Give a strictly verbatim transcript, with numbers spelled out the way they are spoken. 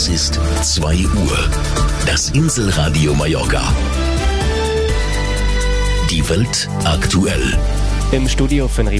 Es ist zwei Uhr. Das Inselradio Mallorca. Die Welt aktuell. Im Studio von